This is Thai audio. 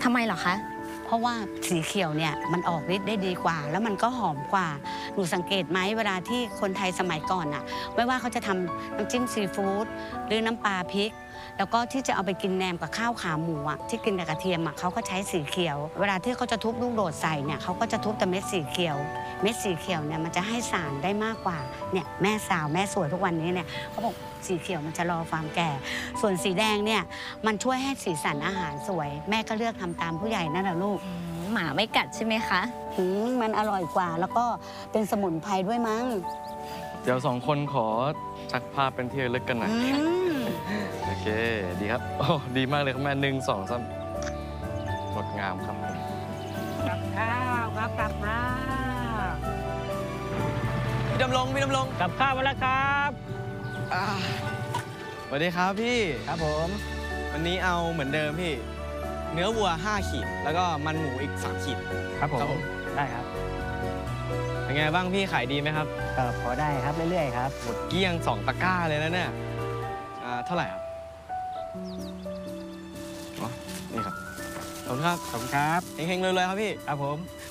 ทำไมเหรอคะเพราะว่าสีเขียวเนี่ยมันออกฤทธิ์ได้ดีกว่าแล้วมันก็หอมกว่าหนูสังเกตไหมเวลาที่คนไทยสมัยก่อนน่ะไม่ว่าเขาจะทำน้ำจิ้มซีฟู้ดหรือน้ำปลาพริกแล้วก็ที่จะเอาไปกินแหนมกับข้าวขาหมูอ่ะที่กินกับกระเทียมอ่ะเขาก็ใช้สีเขียวเวลาที่เขาจะทุบลูกโดดใส่เนี่ยเขาก็จะทุบแต่เม็ดสีเขียวเม็ดสีเขียวเนี่ยมันจะให้สารได้มากกว่าเนี่ยแม่สาวแม่สวยทุกวันนี้เนี่ยเขาบอกสีเขียวมันจะรอความแก่ส่วนสีแดงเนี่ยมันช่วยให้สีสันอาหารสวยแม่ก็เลือกทำตามผู้ใหญ่นั่นแหละลูกหมาไม่กัดใช่ไหมคะมันอร่อยกว่าแล้วก็เป็นสมุนไพรด้วยมั้งเดี๋ยว2 คนขอชักภาพเป็นที่ระลึกกันหน่อยโอเคดีครับโอ้ดีมากเลยครับแม่1 2 3งดงามครับผมกับข้าวครับกับข้าวพี่ดำรงกับข้าวมาแล้วครับสวัสดีครับพี่ครับผมวันนี้เอาเหมือนเดิมพี่เนื้อวัว5 ขีดแล้วก็มันหมูอีก3 ขีดครับผมได้ครับเป็นไงบ้างพี่ขายดีไหมครับก็พอได้ครับเรื่อยๆครับหมดเกลี้ยง2 ตะกร้าเลยนะเนี่ยเท่าไหร่ครับอ๋อนี่ครับขอบคุณครับขอบคุณครับเฮงๆเลยๆครับพี่ครับผม